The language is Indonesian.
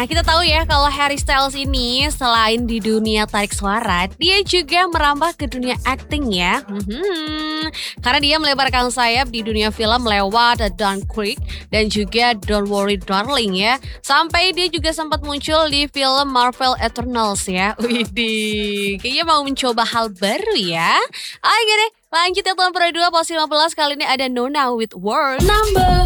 Nah, kita tahu ya kalau Harry Styles ini selain di dunia tarik suara, dia juga merambah ke dunia acting ya. Karena dia melebarkan sayap di dunia film lewat Dunkirk dan juga Don't Worry Darling ya. Sampai dia juga sempat muncul di film Marvel Eternals ya. Widih, kayaknya mau mencoba hal baru ya. Oke deh, lanjut ya tahun Pro 2 pos 15 kali ini ada Nona with World.